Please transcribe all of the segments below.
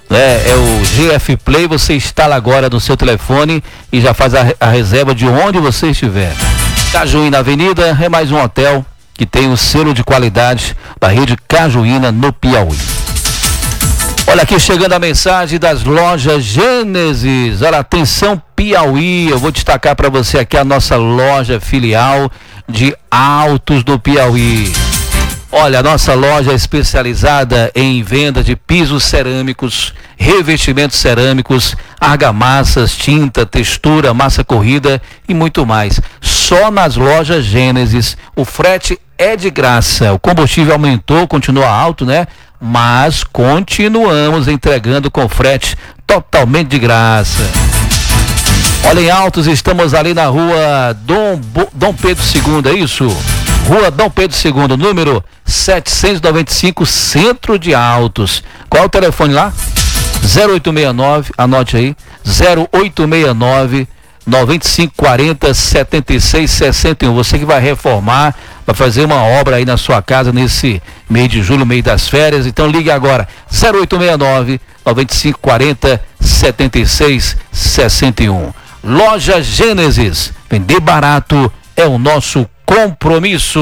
É o GF Play, você instala agora no seu telefone e já faz a reserva de onde você estiver. Cajuína Avenida é mais um hotel que tem o selo de qualidade da rede Cajuína no Piauí. Olha aqui chegando a mensagem das lojas Gênesis. Olha, atenção Piauí, eu vou destacar para você aqui a nossa loja filial de autos do Piauí. Olha, a nossa loja é especializada em venda de pisos cerâmicos, revestimentos cerâmicos, argamassas, tinta, textura, massa corrida e muito mais. Só nas lojas Gênesis. O frete é de graça. O combustível aumentou, continua alto, né? Mas continuamos entregando com frete totalmente de graça. Olha, em Autos, estamos ali na rua Dom Pedro II, é isso? Rua Dom Pedro II, número 795, Centro de Autos. Qual é o telefone lá? 0869, anote aí, 0869 9540 7661. Você que vai reformar, vai fazer uma obra aí na sua casa nesse mês de julho, mês das férias, então ligue agora, 0869 9540 7661. Loja Gênesis, vender barato é o nosso compromisso.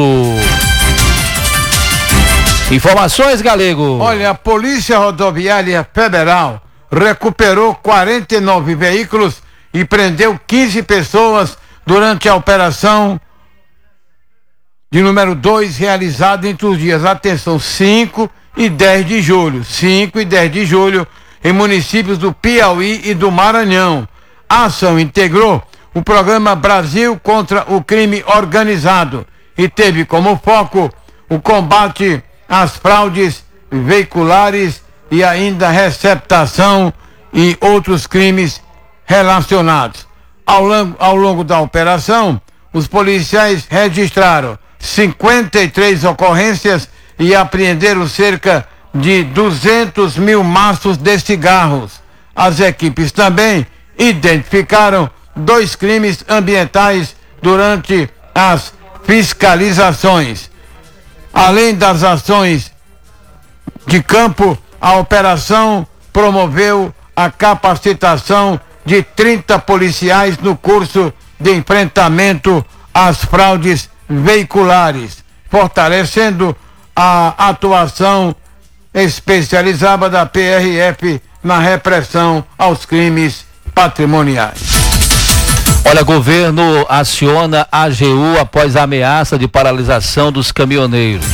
Informações, Galego. Olha, a Polícia Rodoviária Federal recuperou 49 veículos e prendeu 15 pessoas durante a operação de número 2, realizada entre os dias, atenção, 5 e 10 de julho. 5 e 10 de julho, em municípios do Piauí e do Maranhão. A ação integrou o programa Brasil contra o Crime Organizado e teve como foco o combate às fraudes veiculares e ainda receptação e outros crimes relacionados. Ao longo da operação, os policiais registraram 53 ocorrências e apreenderam cerca de 200 mil maços de cigarros. As equipes também identificaram 2 crimes ambientais durante as fiscalizações. Além das ações de campo, a operação promoveu a capacitação de 30 policiais no curso de enfrentamento às fraudes veiculares, fortalecendo a atuação especializada da PRF na repressão aos crimes patrimoniais. Olha, governo aciona a AGU após a ameaça de paralisação dos caminhoneiros.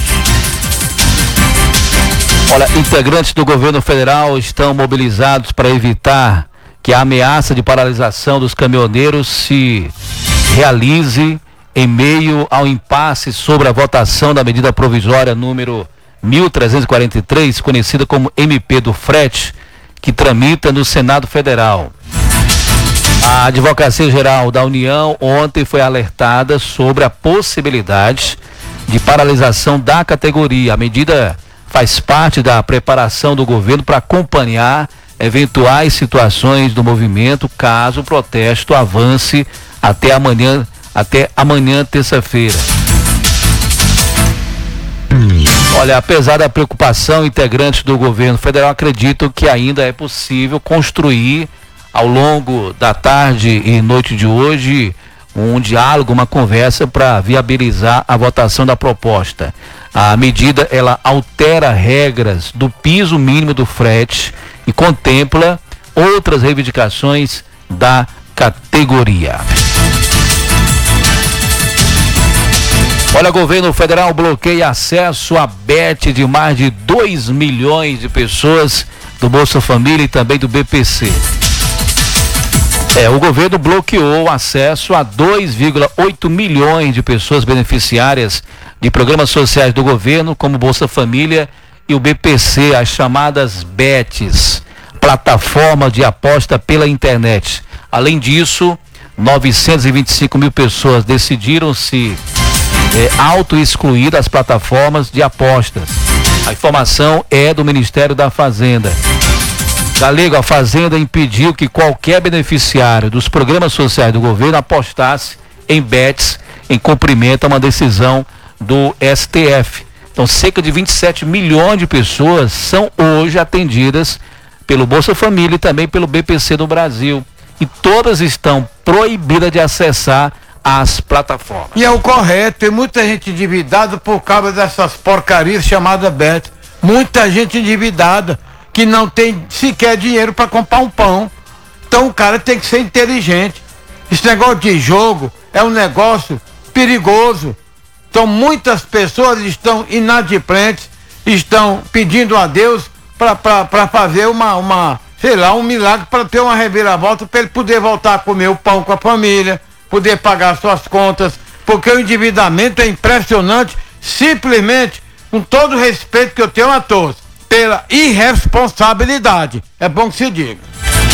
Olha, integrantes do governo federal estão mobilizados para evitar que a ameaça de paralisação dos caminhoneiros se realize em meio ao impasse sobre a votação da medida provisória número 1343, conhecida como MP do frete, que tramita no Senado Federal. A Advocacia Geral da União ontem foi alertada sobre a possibilidade de paralisação da categoria. A medida faz parte da preparação do governo para acompanhar eventuais situações do movimento caso o protesto avance até amanhã, terça-feira. Olha, apesar da preocupação, integrantes do governo federal acreditam que ainda é possível construir ao longo da tarde e noite de hoje um diálogo, uma conversa para viabilizar a votação da proposta. A medida, ela altera regras do piso mínimo do frete e contempla outras reivindicações da categoria. Olha, o governo federal bloqueia acesso a Bet de mais de 2 milhões de pessoas do Bolsa Família e também do BPC. O governo bloqueou o acesso a 2,8 milhões de pessoas beneficiárias de programas sociais do governo, como Bolsa Família e o BPC, as chamadas BETs, plataforma de aposta pela internet. Além disso, 925 mil pessoas decidiram se auto-excluir das plataformas de apostas. A informação é do Ministério da Fazenda. Galego, a Fazenda impediu que qualquer beneficiário dos programas sociais do governo apostasse em bets em cumprimento a uma decisão do STF. Então, cerca de 27 milhões de pessoas são hoje atendidas pelo Bolsa Família e também pelo BPC do Brasil. E todas estão proibidas de acessar as plataformas. E é o correto, tem muita gente endividada por causa dessas porcarias chamadas Bet. Muita gente endividada que não tem sequer dinheiro para comprar um pão. Então o cara tem que ser inteligente. Esse negócio de jogo é um negócio perigoso. Então muitas pessoas estão inadimplentes, estão pedindo a Deus para fazer um milagre, para ter uma reviravolta, para ele poder voltar a comer o pão com a família, poder pagar suas contas, porque o endividamento é impressionante, simplesmente, com todo o respeito que eu tenho a todos, pela irresponsabilidade. É bom que se diga.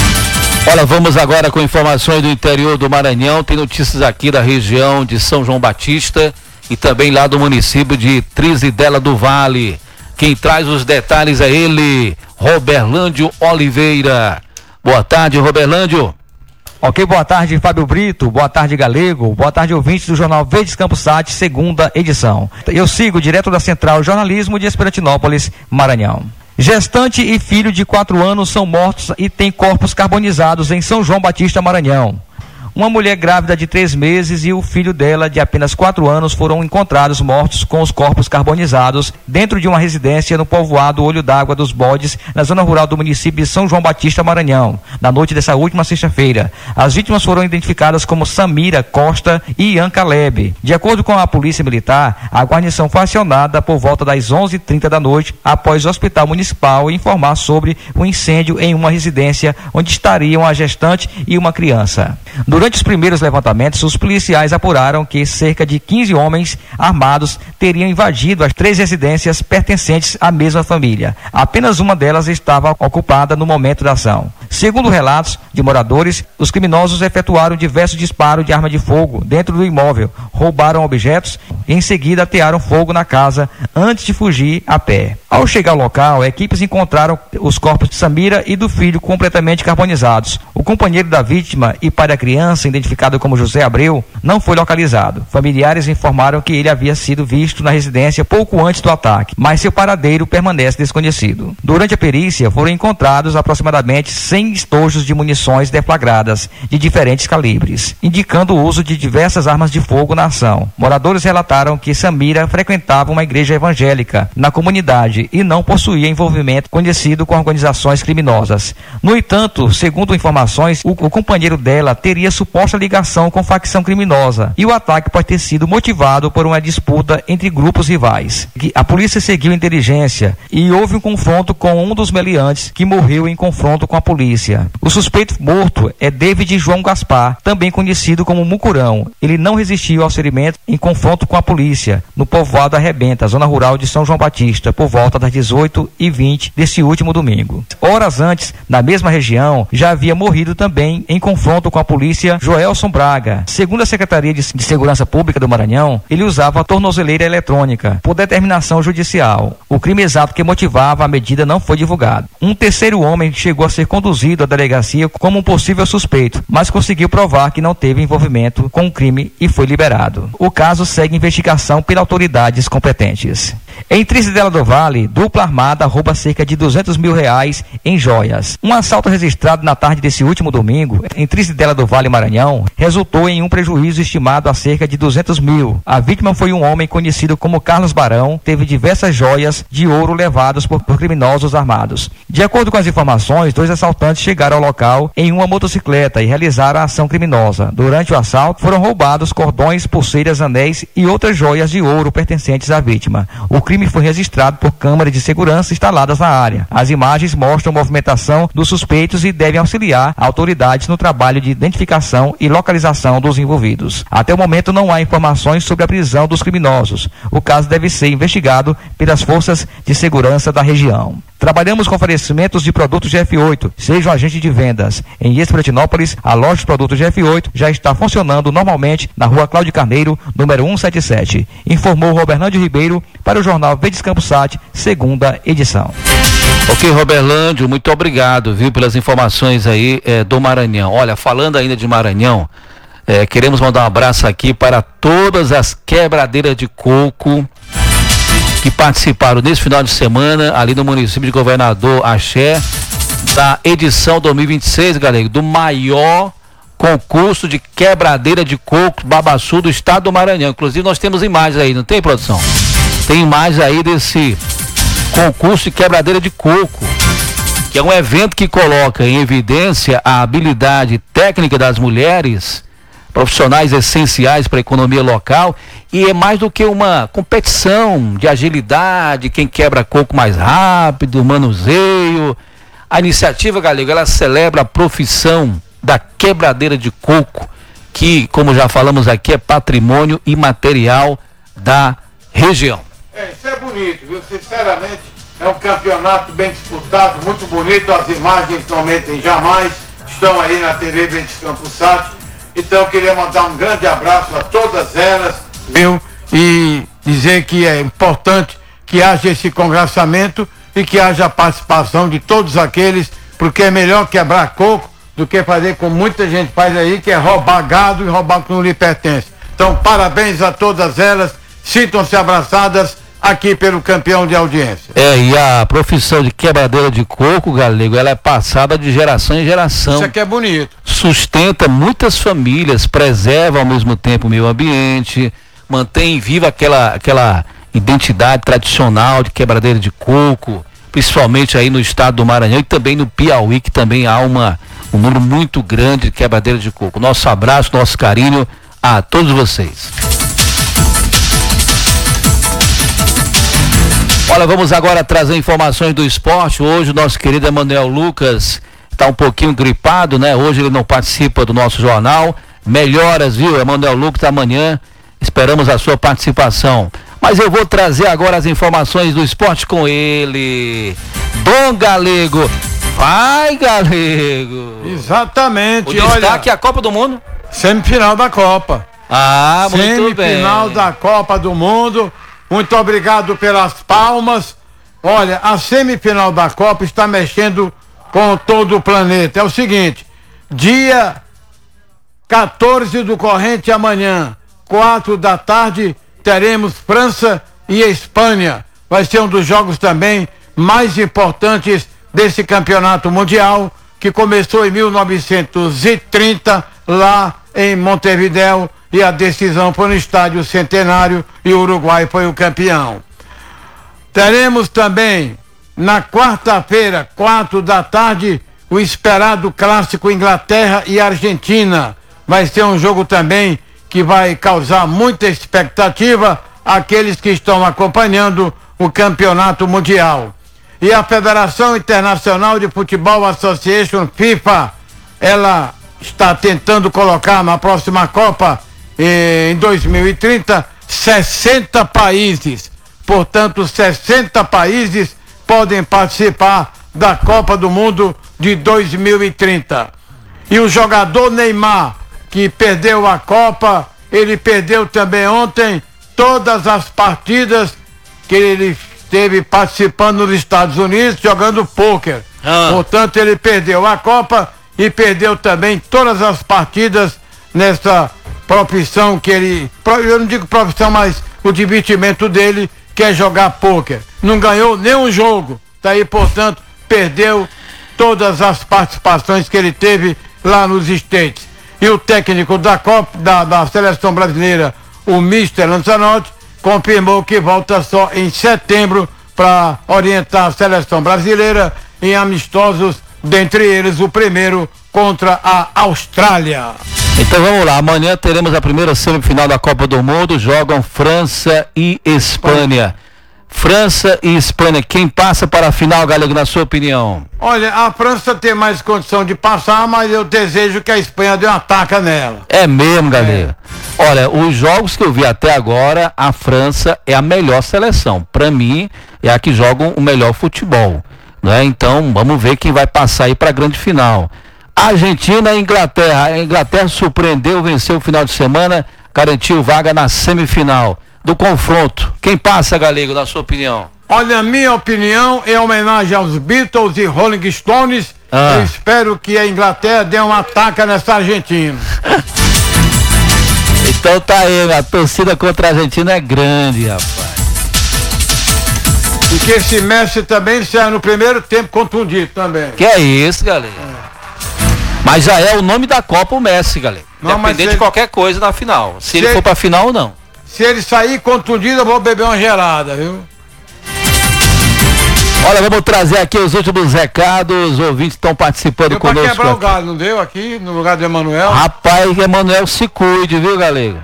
Olha, vamos agora com informações do interior do Maranhão. Tem notícias aqui da região de São João Batista e também lá do município de Trizidela do Vale. Quem traz os detalhes é ele, Roberlândio Oliveira. Boa tarde, Roberlândio. Ok, boa tarde, Fábio Brito, boa tarde, Galego, boa tarde, ouvintes do Jornal Verdes Campos Sat, segunda edição. Eu sigo direto da Central Jornalismo de Esperantinópolis, Maranhão. Gestante e filho de 4 anos são mortos e têm corpos carbonizados em São João Batista, Maranhão. Uma mulher grávida de 3 meses e o filho dela, de apenas 4 anos, foram encontrados mortos com os corpos carbonizados dentro de uma residência no povoado Olho d'Água dos Bodes, na zona rural do município de São João Batista, Maranhão, na noite dessa última sexta-feira. As vítimas foram identificadas como Samira Costa e Ian Caleb. De acordo com a Polícia Militar, a guarnição foi acionada por volta das 11h30 da noite, após o Hospital Municipal informar sobre um incêndio em uma residência onde estariam a gestante e uma criança. Durante os primeiros levantamentos, os policiais apuraram que cerca de 15 homens armados teriam invadido as 3 residências pertencentes à mesma família. Apenas uma delas estava ocupada no momento da ação. Segundo relatos de moradores, os criminosos efetuaram diversos disparos de arma de fogo dentro do imóvel, roubaram objetos e em seguida atearam fogo na casa antes de fugir a pé. Ao chegar ao local, equipes encontraram os corpos de Samira e do filho completamente carbonizados. O companheiro da vítima e pai da criança, identificado como José Abreu, não foi localizado. Familiares informaram que ele havia sido visto na residência pouco antes do ataque, mas seu paradeiro permanece desconhecido. Durante a perícia, foram encontrados aproximadamente 100 estojos de munições deflagradas de diferentes calibres, indicando o uso de diversas armas de fogo na ação. Moradores relataram que Samira frequentava uma igreja evangélica na comunidade e não possuía envolvimento conhecido com organizações criminosas. No entanto, segundo informações, o companheiro dela teria suposta ligação com facção criminosa e o ataque pode ter sido motivado por uma disputa entre grupos rivais. A polícia seguiu inteligência e houve um confronto com um dos meliantes que morreu em confronto com a polícia. O suspeito morto é David João Gaspar, também conhecido como Mucurão. Ele não resistiu aos ferimentos em confronto com a polícia no povoado Arrebenta, zona rural de São João Batista, por volta das 18h20 desse último domingo. Horas antes, na mesma região, já havia morrido também em confronto com a polícia Joelson Braga. Segundo a Secretaria de Segurança Pública do Maranhão, ele usava a tornozeleira eletrônica por determinação judicial. O crime exato que motivava a medida não foi divulgado. Um terceiro homem chegou a ser conduzido à delegacia como um possível suspeito, mas conseguiu provar que não teve envolvimento com o crime e foi liberado. O caso segue investigação pelas autoridades competentes. Em Trizidela do Vale, dupla armada rouba cerca de R$200 mil em joias. Um assalto registrado na tarde desse último domingo, em Trizidela do Vale, Maranhão, resultou em um prejuízo estimado a cerca de R$200 mil. A vítima foi um homem conhecido como Carlos Barão, teve diversas joias de ouro levadas por criminosos armados. De acordo com as informações, 2 assaltantes chegaram ao local em uma motocicleta e realizaram a ação criminosa. Durante o assalto, foram roubados cordões, pulseiras, anéis e outras joias de ouro pertencentes à vítima. O crime foi registrado por câmeras de segurança instaladas na área. As imagens mostram a movimentação dos suspeitos e devem auxiliar autoridades no trabalho de identificação e localização dos envolvidos. Até o momento não há informações sobre a prisão dos criminosos. O caso deve ser investigado pelas forças de segurança da região. Trabalhamos com oferecimentos de produtos GF8, seja um agente de vendas. Em Esperantinópolis, a loja de produtos GF8 já está funcionando normalmente na rua Cláudio Carneiro, número 177. Informou Roberlândio Ribeiro para o Jornal Verdes Campos Sat, segunda edição. Ok, Roberlândio, muito obrigado, viu, pelas informações aí do Maranhão. Olha, falando ainda de Maranhão, queremos mandar um abraço aqui para todas as quebradeiras de coco que participaram nesse final de semana ali no município de Governador Axé, da edição 2026, galera, do maior concurso de quebradeira de coco babaçu do estado do Maranhão. Inclusive nós temos imagens aí, não tem, produção? Tem imagens aí desse concurso de quebradeira de coco, que é um evento que coloca em evidência a habilidade técnica das mulheres, profissionais essenciais para a economia local, e é mais do que uma competição de agilidade, quem quebra coco mais rápido, manuseio. A iniciativa, galego, ela celebra a profissão da quebradeira de coco, que, como já falamos aqui, é patrimônio imaterial da região. Isso é bonito, viu? Sinceramente, é um campeonato bem disputado, muito bonito, as imagens não mentem jamais, estão aí na TV Verdes Campos Sat. Então eu queria mandar um grande abraço a todas elas, viu? E dizer que é importante que haja esse congraçamento e que haja a participação de todos aqueles, porque é melhor quebrar coco do que fazer como muita gente faz aí, que é roubar gado e roubar o que não lhe pertence. Então parabéns a todas elas, sintam-se abraçadas aqui pelo campeão de audiência. E a profissão de quebradeira de coco, galego, ela é passada de geração em geração. Isso aqui é bonito. Sustenta muitas famílias, preserva ao mesmo tempo o meio ambiente, mantém viva aquela identidade tradicional de quebradeira de coco, principalmente aí no estado do Maranhão e também no Piauí, que também há um número muito grande de quebradeira de coco. Nosso abraço, nosso carinho a todos vocês. Olha, vamos agora trazer informações do esporte. Hoje o nosso querido Emanuel Lucas está um pouquinho gripado, né? Hoje ele não participa do nosso jornal. Melhoras, viu, Emanuel Lucas, amanhã esperamos a sua participação. Mas eu vou trazer agora as informações do esporte com ele, Dom Galego. Vai, Galego! Exatamente. O destaque é a Copa do Mundo? Semifinal da Copa. Ah, muito bem. Semifinal da Copa do Mundo. Muito obrigado pelas palmas. Olha, a semifinal da Copa está mexendo com todo o planeta. É o seguinte, dia 14 do corrente amanhã, 4 da tarde, teremos França e Espanha. Vai ser um dos jogos também mais importantes desse campeonato mundial, que começou em 1930, lá em Montevidéu, e a decisão foi no Estádio Centenário e o Uruguai foi o campeão. Teremos também, na quarta-feira, 4 da tarde, o esperado clássico Inglaterra e Argentina. Vai ser um jogo também que vai causar muita expectativa àqueles que estão acompanhando o campeonato mundial. E a Federação Internacional de Futebol Association, FIFA, ela está tentando colocar na próxima Copa, em 2030, 60 países. Portanto, 60 países podem participar da Copa do Mundo de 2030. E o jogador Neymar, que perdeu a Copa, ele perdeu também ontem todas as partidas que ele esteve participando nos Estados Unidos jogando pôquer. Portanto, ele perdeu a Copa e perdeu também todas as partidas nessa profissão que ele, eu não digo profissão, mas o divertimento dele, que é jogar pôquer. Não ganhou nenhum jogo, tá aí, portanto, perdeu todas as participações que ele teve lá nos States. E o técnico da Copa, da seleção brasileira, o Mr. Lanzanotti, confirmou que volta só em setembro para orientar a seleção brasileira em amistosos, dentre eles o primeiro contra a Austrália. Então vamos lá, amanhã teremos a primeira semifinal da Copa do Mundo, jogam França e Espanha. França e Espanha, quem passa para a final, Galego, na sua opinião? Olha, a França tem mais condição de passar, mas eu desejo que a Espanha dê uma taca nela. É mesmo, Galego? Olha, os jogos que eu vi até agora, a França é a melhor seleção. Para mim, é a que joga o melhor futebol, né? Então, vamos ver quem vai passar aí para a grande final. Argentina e Inglaterra. A Inglaterra surpreendeu, venceu o final de semana, garantiu vaga na semifinal do confronto. Quem passa, Galego, na sua opinião? Olha, minha opinião é homenagem aos Beatles e Rolling Stones. Eu espero que a Inglaterra dê uma taca nessa Argentina. Então tá aí, a torcida contra a Argentina é grande, rapaz. E que esse Messi também saiu no primeiro tempo contundido também. Que é isso, galera. Mas já é o nome da Copa o Messi, galera. Independente de qualquer coisa na final. Se ele for pra final ou não. Se ele sair contundido, eu vou beber uma gelada, viu? Olha, vamos trazer aqui os últimos recados. Os ouvintes estão participando deu conosco. Pra quebrar o galho, não deu aqui no lugar do Emanuel? Rapaz, Emanuel se cuide, viu, galera?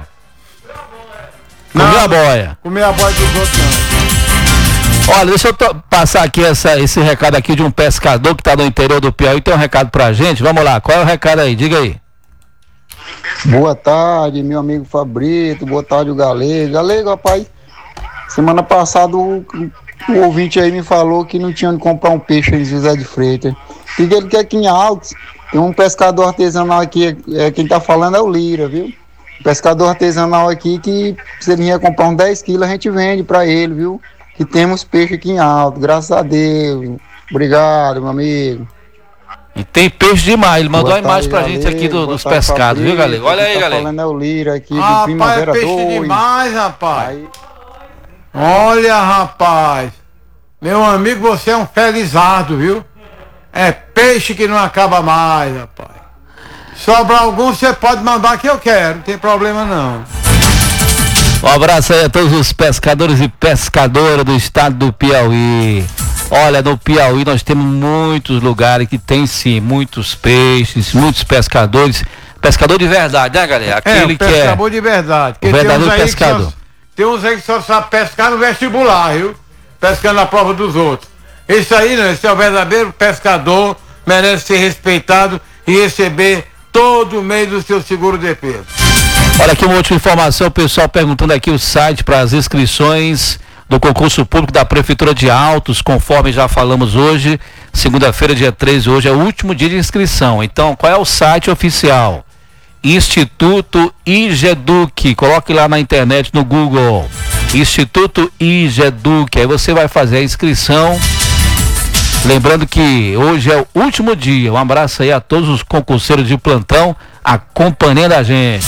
Comer a boia. Comer a boia dos outros não. Olha, deixa eu passar aqui esse recado aqui de um pescador que está no interior do Piauí. Tem um recado pra gente. Vamos lá, qual é o recado aí? Diga aí. Boa tarde, meu amigo Fabrito. Boa tarde, o Galego. Galego, rapaz, semana passada o ouvinte aí me falou que não tinha onde comprar um peixe em José de Freitas. E ele quer aqui em Altos. Tem um pescador artesanal aqui, quem tá falando é o Lira, viu? Pescador artesanal aqui que se ele vier comprar uns 10 quilos, a gente vende pra ele, viu? Que temos peixe aqui em Alto, graças a Deus. Obrigado, meu amigo. E tem peixe demais. Ele mandou a imagem pra gente aqui dos pescados, viu, galera? Olha aí, galera. Falando é o Lira aqui do Primavera 2. Peixe demais, rapaz. Aí. Olha, rapaz. Meu amigo, você é um felizardo, viu? É peixe que não acaba mais, rapaz. Sobra algum, você pode mandar que eu quero, não tem problema não. Um abraço aí a todos os pescadores e pescadoras do estado do Piauí. Olha, no Piauí nós temos muitos lugares que tem sim, muitos peixes, muitos pescadores. Pescador de verdade, né, galera? Aquele que é pescador de verdade. O verdadeiro pescador. Tem uns aí que só sabe pescar no vestibular, viu? Pescando na prova dos outros. Esse aí, não, esse é o verdadeiro pescador, merece ser respeitado e receber todo mês do seu seguro-defesa. Olha aqui uma última informação, o pessoal perguntando aqui o site para as inscrições do concurso público da Prefeitura de Altos, conforme já falamos hoje, segunda-feira, dia 13, hoje é o último dia de inscrição. Então, qual é o site oficial? Instituto IGEDUC, coloque lá na internet, no Google, Instituto IGEDUC, aí você vai fazer a inscrição. Lembrando que hoje é o último dia. Um abraço aí a todos os concurseiros de plantão acompanhando a gente.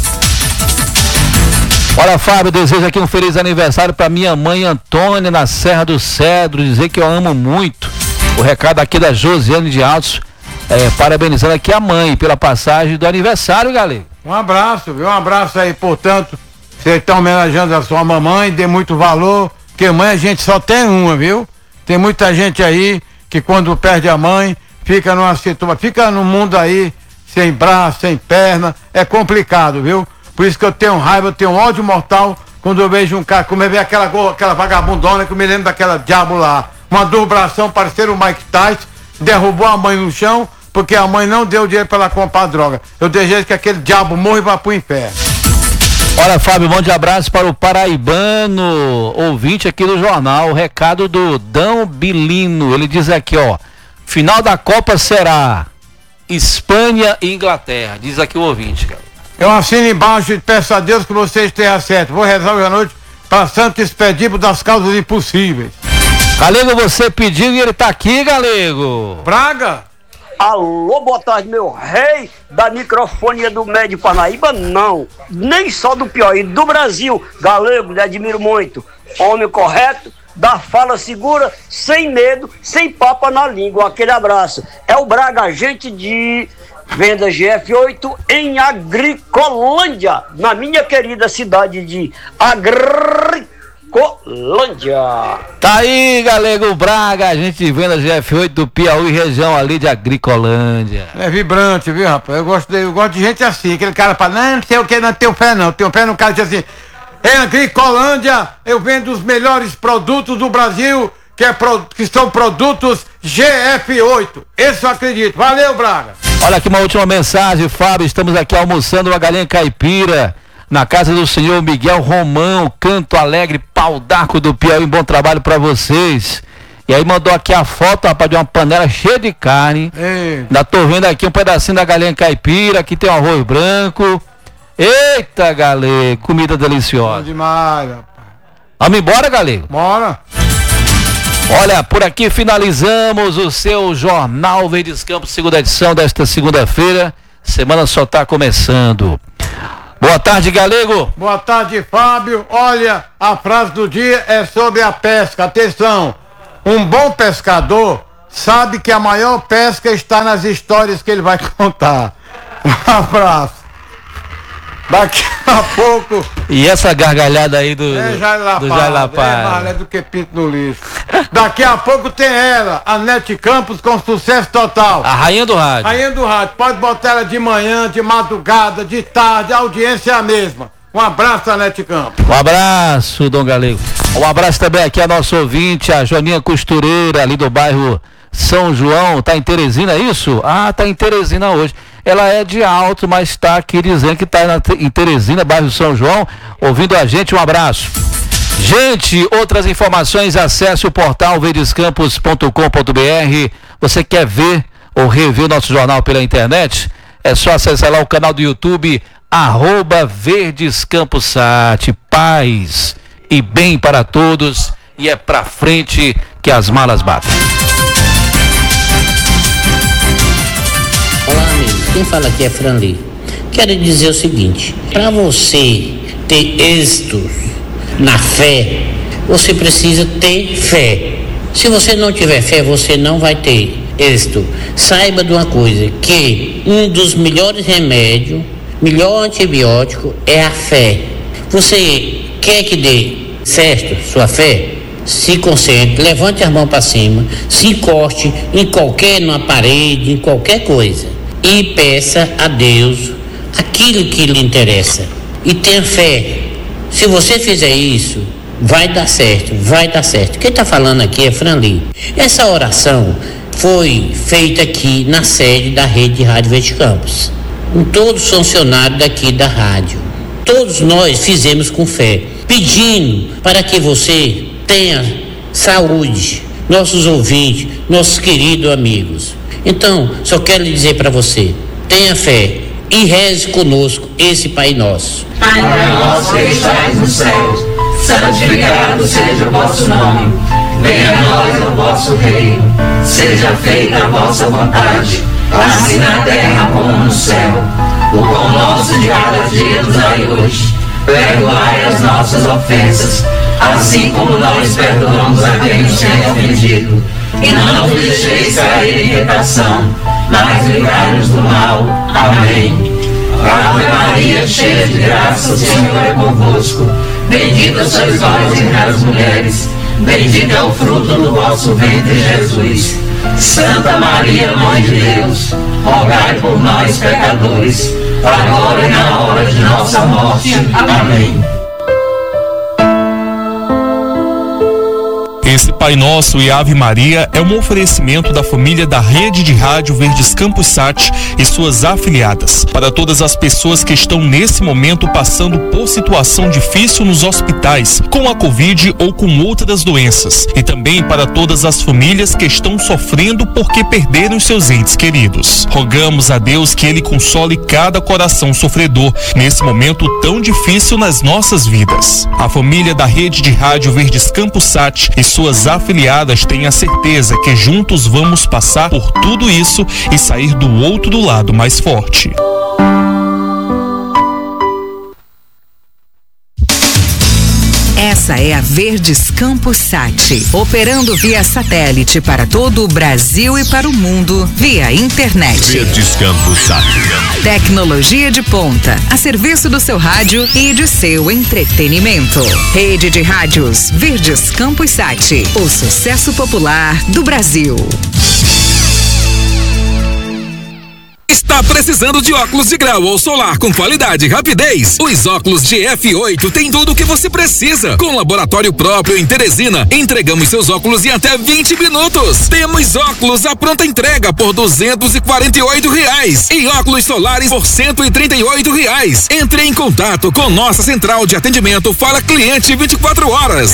Olha, Fábio, desejo aqui um feliz aniversário para minha mãe Antônia, na Serra do Cedro, dizer que eu amo muito. O recado aqui da Josiane de Altos, parabenizando aqui a mãe pela passagem do aniversário, galera. Um abraço, viu? Um abraço aí, portanto, vocês estão homenageando a sua mamãe, dê muito valor, porque mãe a gente só tem uma, viu? Tem muita gente aí que quando perde a mãe, fica numa situação, fica no mundo aí, sem braço, sem perna, é complicado, viu? Por isso que eu tenho raiva, eu tenho ódio mortal quando eu vejo um cara, como eu vejo aquela vagabundona que eu me lembro daquela diabo lá, uma dobração parecendo o Mike Tyson, derrubou a mãe no chão, porque a mãe não deu dinheiro para ela comprar droga. Eu desejo que aquele diabo morra e vá pro inferno. Olha, Fábio, um monte de abraço para o paraibano, ouvinte aqui do jornal, o recado do Dão Bilino, ele diz aqui, ó, final da Copa será Espanha e Inglaterra, diz aqui o ouvinte, cara. Eu assino embaixo e peço a Deus que você esteja certo. Vou rezar hoje à noite para Santo Expedito das causas impossíveis. Galego, você pediu e ele tá aqui, Galego. Braga? Alô, boa tarde, meu rei da microfonia do Médio Parnaíba, não, nem só do Piauí, do Brasil. Galego, lhe admiro muito, homem correto, da fala segura, sem medo, sem papa na língua. Aquele abraço. É o Braga, agente de venda GF8 em Agricolândia, na minha querida cidade de Agricolândia. Tá aí, Galego Braga, a gente vendo a GF8 do Piauí, região ali de Agricolândia. É vibrante, viu, rapaz? Eu gosto de gente assim, aquele cara fala, não sei o que, não tenho fé não, tenho fé no cara diz assim, em Agricolândia eu vendo os melhores produtos do Brasil, que são produtos GF8. Esse eu acredito. Valeu, Braga. Olha aqui uma última mensagem, Fábio, estamos aqui almoçando uma galinha caipira na casa do senhor Miguel Romão, Canto Alegre, Pau d'Arco do Piauí, bom trabalho pra vocês. E aí mandou aqui a foto, rapaz, de uma panela cheia de carne. Ainda tô vendo aqui um pedacinho da galinha caipira, aqui tem um arroz branco. Eita, galego, comida deliciosa. Bom demais, rapaz. Vamos embora, galego? Bora. Olha, por aqui finalizamos o seu Jornal Verdes Campos, segunda edição desta segunda-feira. Semana só tá começando. Boa tarde, Galego. Boa tarde, Fábio. Olha, a frase do dia é sobre a pesca. Atenção, um bom pescador sabe que a maior pesca está nas histórias que ele vai contar. Um abraço. Daqui a pouco... E essa gargalhada aí do Jair Lapaz. É mais do que pinto no lixo. Daqui a pouco tem ela, a Nete Campos, com sucesso total. A rainha do rádio. Rainha do rádio. Pode botar ela de manhã, de madrugada, de tarde, a audiência é a mesma. Um abraço, a Nete Campos. Um abraço, Dom Galego. Um abraço também aqui a nosso ouvinte, a Joaninha Costureira, ali do bairro São João. Tá em Teresina, é isso? Ah, tá em Teresina hoje. Ela é de Alto, mas está aqui dizendo que está em Teresina, bairro São João, ouvindo a gente. Um abraço. Gente, outras informações, acesse o portal verdescampos.com.br. Você quer ver ou rever o nosso jornal pela internet? É só acessar lá o canal do YouTube, @verdescampossat. Paz e bem para todos, e é pra frente que as malas batem. Olá, amigos. Quem fala aqui é Franli. Quero dizer o seguinte: para você ter êxito na fé, você precisa ter fé. Se você não tiver fé, você não vai ter êxito. Saiba de uma coisa, que um dos melhores remédios, melhor antibiótico é a fé. Você quer que dê certo sua fé? Se concentre, levante as mãos para cima, se encoste numa parede, em qualquer coisa, e peça a Deus aquilo que lhe interessa. E tenha fé. Se você fizer isso, vai dar certo, vai dar certo. Quem está falando aqui é Franli. Essa oração foi feita aqui na sede da rede de Rádio Verde Campos, com todos os funcionários daqui da rádio. Todos nós fizemos com fé, pedindo para que você tenha saúde, nossos ouvintes, nossos queridos amigos. Então, só quero dizer para você, tenha fé e reze conosco esse Pai Nosso. Pai nosso que estais no céu, santificado seja o vosso nome. Venha a nós o vosso reino, seja feita a vossa vontade, assim na terra como no céu. O pão nosso de cada dia nos dai hoje, perdoai as nossas ofensas, assim como nós perdoamos a quem nos tem ofendido. E não nos deixeis cair em tentação, mas livrai-nos do mal. Amém. Ave Maria, cheia de graça, o Senhor é convosco. Bendita sois vós entre as mulheres, bendito é o fruto do vosso ventre, Jesus. Santa Maria, Mãe de Deus, rogai por nós, pecadores, agora e na hora de nossa morte. Amém. Esse Pai Nosso e Ave Maria é um oferecimento da família da Rede de Rádio Verdes Campos Sat e suas afiliadas. Para todas as pessoas que estão nesse momento passando por situação difícil nos hospitais, com a Covid ou com outras doenças. E também para todas as famílias que estão sofrendo porque perderam seus entes queridos. Rogamos a Deus que Ele console cada coração sofredor nesse momento tão difícil nas nossas vidas. A família da Rede de Rádio Verdes Campos Sat e suas afiliadas têm a certeza que juntos vamos passar por tudo isso e sair do outro lado mais forte. Essa é a Verdes Campos Sat, operando via satélite para todo o Brasil e para o mundo via internet. Verdes Campos Sat. Tecnologia de ponta, a serviço do seu rádio e de seu entretenimento. Rede de rádios Verdes Campos Sat, o sucesso popular do Brasil. Está precisando de óculos de grau ou solar com qualidade e rapidez? Os óculos de F8 têm tudo o que você precisa. Com laboratório próprio em Teresina, entregamos seus óculos em até 20 minutos. Temos óculos à pronta entrega por R$248 e óculos solares por R$138. Entre em contato com nossa central de atendimento Fala Cliente 24 horas.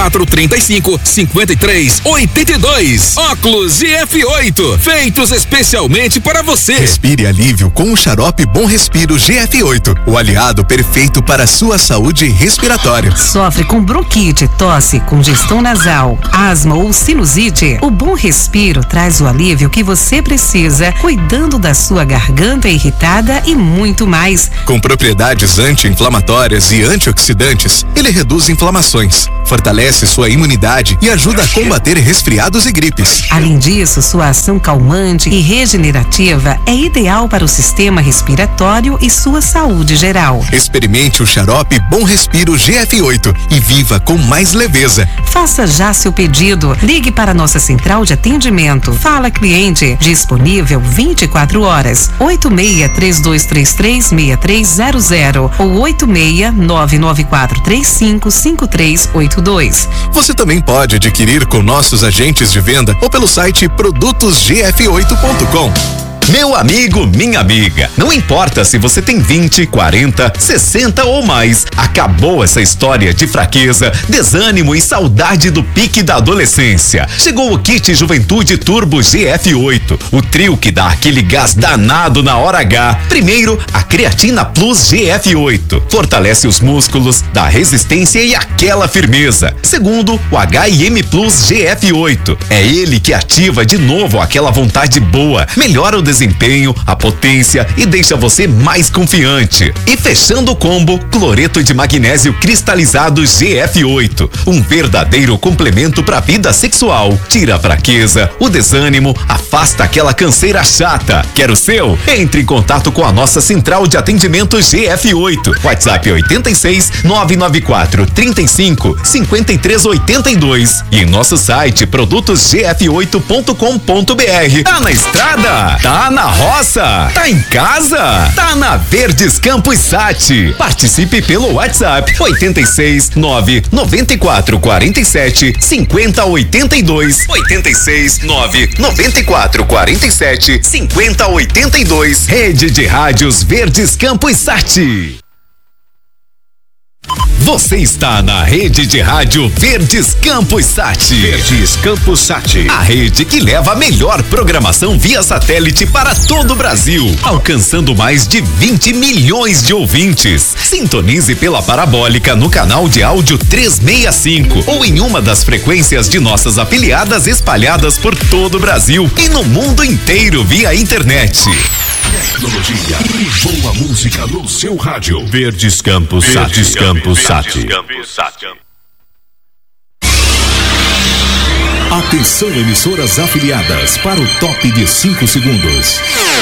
86-994-35-53-82. Óculos de F8, feitos especialmente especialmente para você. Respire alívio com o xarope Bom Respiro GF8, o aliado perfeito para a sua saúde respiratória. Sofre com bronquite, tosse, congestão nasal, asma ou sinusite? O Bom Respiro traz o alívio que você precisa, cuidando da sua garganta irritada e muito mais. Com propriedades anti-inflamatórias e antioxidantes, ele reduz inflamações, fortalece sua imunidade e ajuda a combater resfriados e gripes. Além disso, sua ação calmante e regenerativa é ideal para o sistema respiratório e sua saúde geral. Experimente o xarope Bom Respiro GF8 e viva com mais leveza. Faça já seu pedido. Ligue para nossa central de atendimento. Fala Cliente, disponível 24 horas. 86-3233-6300 ou 86-99435-5382. Você também pode adquirir com nossos agentes de venda ou pelo site produtosgf8.com. Meu amigo, minha amiga, não importa se você tem 20, 40, 60 ou mais, acabou essa história de fraqueza, desânimo e saudade do pique da adolescência. Chegou o kit Juventude Turbo GF8, o trio que dá aquele gás danado na hora H. Primeiro, a Creatina Plus GF8, fortalece os músculos, dá resistência e aquela firmeza. Segundo, o H&M Plus GF8, é ele que ativa de novo aquela vontade boa, melhora o desempenho, a potência e deixa você mais confiante. E fechando o combo, cloreto de magnésio cristalizado GF8, um verdadeiro complemento para a vida sexual. Tira a fraqueza, o desânimo, afasta aquela canseira chata. Quer o seu? Entre em contato com a nossa central de atendimento GF8. WhatsApp 86 994 35 53 82 e em nosso site produtosgf8.com.br. Tá na estrada? Tá na roça? Tá em casa? Tá na Verdes Campos Sat. Participe pelo WhatsApp 86 9 94 47 50 82. 86 9 94 47 50 82. Rede de Rádios Verdes Campos Sat. Você está na rede de rádio Verdes Campos Sat. Verdes Campos Sat. A rede que leva a melhor programação via satélite para todo o Brasil, alcançando mais de 20 milhões de ouvintes. Sintonize pela parabólica no canal de áudio 365 ou em uma das frequências de nossas afiliadas espalhadas por todo o Brasil e no mundo inteiro via internet. Tecnologia e boa música no seu rádio. Verdes Campos Sat. Verdes Campos Sat. Atenção, emissoras afiliadas, para o top de 5 segundos.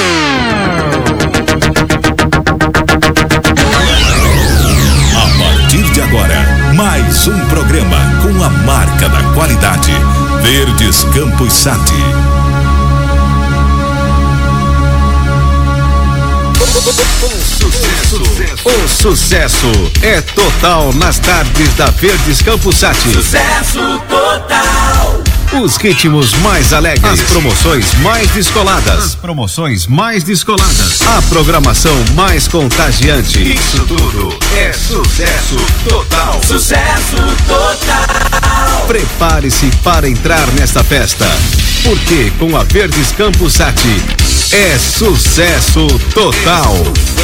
A partir de agora, mais um programa com a marca da qualidade. Verdes Campos Sat. O sucesso é total nas tardes da Verdes Campos Sat. Sucesso total. Os ritmos mais alegres, as promoções mais descoladas, a programação mais contagiante. Isso tudo é sucesso total. Sucesso total. Prepare-se para entrar nesta festa, porque com a Verdes Campos Sat é sucesso total.